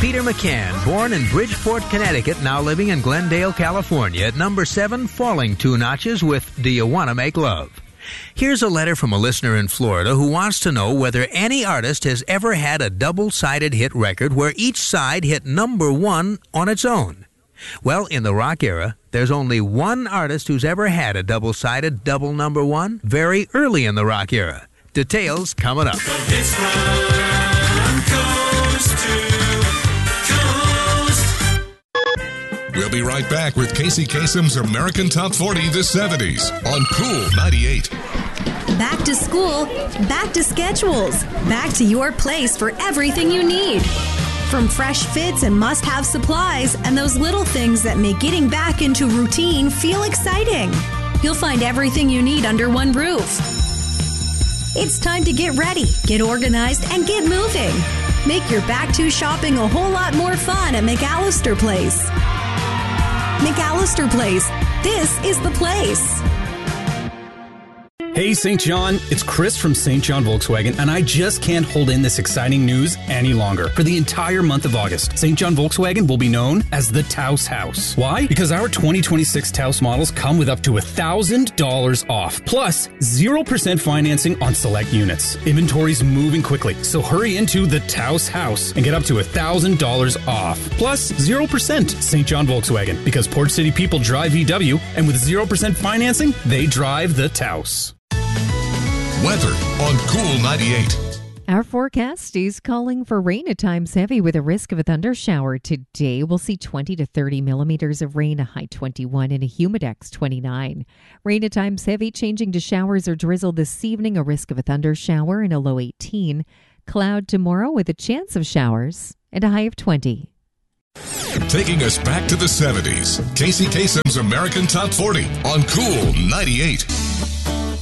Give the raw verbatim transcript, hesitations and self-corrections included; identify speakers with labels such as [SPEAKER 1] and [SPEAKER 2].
[SPEAKER 1] Peter McCann, born in Bridgeport, Connecticut, now living in Glendale, California, at number seven, falling two notches with Do You Want to Make Love? Here's a letter from a listener in Florida who wants to know whether any artist has ever had a double-sided hit record where each side hit number one on its own. Well, in the rock era, there's only one artist who's ever had a double-sided double number one very early in the rock era. Details coming up.
[SPEAKER 2] It's from coast to coast.
[SPEAKER 3] We'll be right back with Casey Kasem's American Top forty the seventies on Cool ninety-eight.
[SPEAKER 4] Back to school, back to schedules, back to your place for everything you need. From fresh fits and must-have supplies and those little things that make getting back into routine feel exciting. You'll find everything you need under one roof. It's time to get ready, get organized, and get moving. Make your back-to shopping a whole lot more fun at McAllister Place. McAllister Place. This is the place.
[SPEAKER 5] Hey, Saint John, it's Chris from Saint John Volkswagen, and I just can't hold in this exciting news any longer. For the entire month of August, Saint John Volkswagen will be known as the Taos House. Why? Because our twenty twenty-six Taos models come with up to one thousand dollars off, plus zero percent financing on select units. Inventory's moving quickly, so hurry into the Taos House and get up to one thousand dollars off, plus zero percent. Saint John Volkswagen, because Port City people drive V W, and with zero percent financing, they drive the Taos.
[SPEAKER 3] Weather on Cool ninety-eight.
[SPEAKER 6] Our forecast is calling for rain at times heavy with a risk of a thunder shower. Today, we'll see twenty to thirty millimeters of rain, a high twenty-one, and a humidex twenty-nine. Rain at times heavy, changing to showers or drizzle this evening, a risk of a thunder shower, and a low eighteen. Cloud tomorrow with a chance of showers, and a high of twenty.
[SPEAKER 3] Taking us back to the seventies, Casey Kasem's American Top forty on Cool ninety-eight.